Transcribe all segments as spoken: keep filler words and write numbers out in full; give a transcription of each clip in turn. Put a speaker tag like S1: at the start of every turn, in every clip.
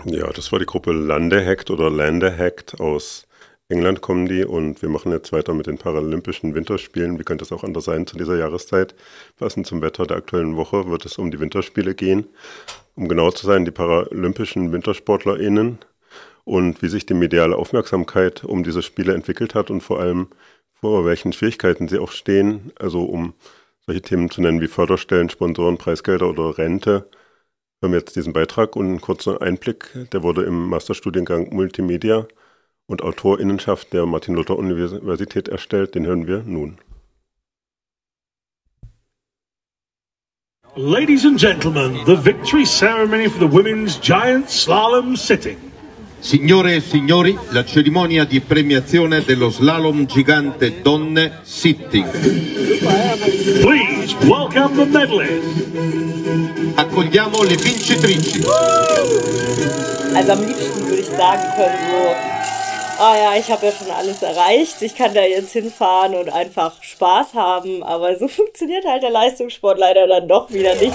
S1: Ja, das war die Gruppe Landehackt oder Landehackt aus England kommen die und wir machen jetzt weiter mit den Paralympischen Winterspielen. Wie könnte es auch anders sein zu dieser Jahreszeit? Passend zum Wetter der aktuellen Woche wird es um die Winterspiele gehen. Um genau zu sein, die Paralympischen WintersportlerInnen und wie sich die mediale Aufmerksamkeit um diese Spiele entwickelt hat und vor allem vor welchen Schwierigkeiten sie auch stehen. Also um solche Themen zu nennen wie Förderstellen, Sponsoren, Preisgelder oder Rente. Wir haben jetzt diesen Beitrag und einen kurzen Einblick, der wurde im Masterstudiengang Multimedia und AutorInnenschaft der Martin-Luther-Universität erstellt. Den hören wir nun.
S2: Ladies and gentlemen, the victory ceremony for the women's giant slalom sitting.
S3: Signore e signori, la cerimonia di premiazione dello slalom gigante donne sitting.
S2: Please welcome the medalists.
S3: Accogliamo le vincitrici.
S4: Also am liebsten würde ich sagen können so, ah ja, ich habe ja schon alles erreicht, ich kann da jetzt hinfahren und einfach Spaß haben, aber so funktioniert halt der Leistungssport leider dann doch wieder nicht.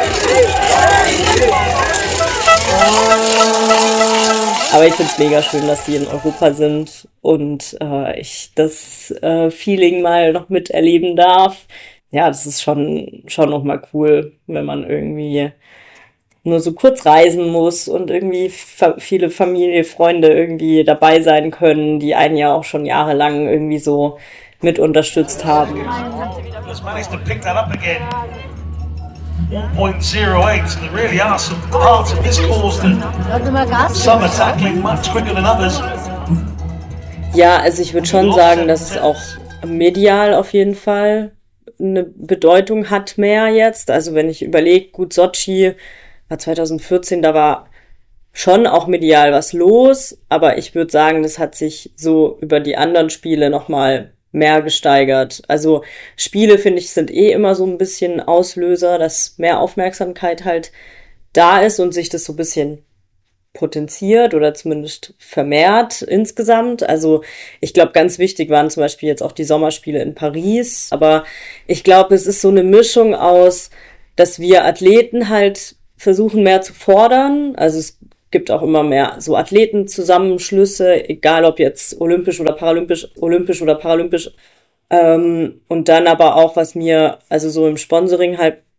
S4: Aber ich finde es mega schön, dass die in Europa sind und äh, ich das äh, Feeling mal noch miterleben darf. Ja, das ist schon, schon nochmal cool, wenn man irgendwie nur so kurz reisen muss und irgendwie fa- viele Familie, Freunde irgendwie dabei sein können, die einen ja auch schon jahrelang irgendwie so mit unterstützt haben.
S2: Just managed to pick that up again. one point oh eight, and there really are some parts of this course that some are tackling much quicker than others.
S4: Ja, also ich würde schon sagen, dass es auch medial auf jeden Fall eine Bedeutung hat mehr jetzt. Also wenn ich überlege, gut, Sochi war zwanzig vierzehn, da war schon auch medial was los, aber ich würde sagen, das hat sich so über die anderen Spiele nochmal mehr gesteigert. Also Spiele, finde ich, sind eh immer so ein bisschen Auslöser, dass mehr Aufmerksamkeit halt da ist und sich das so ein bisschen potenziert oder zumindest vermehrt insgesamt. Also ich glaube, ganz wichtig waren zum Beispiel jetzt auch die Sommerspiele in Paris. Aber ich glaube, es ist so eine Mischung aus, dass wir Athleten halt versuchen mehr zu fordern. Also es gibt auch immer mehr so Athletenzusammenschlüsse, egal ob jetzt olympisch oder paralympisch, olympisch oder paralympisch. Ähm, und dann aber auch, was mir also so im Sponsoring halt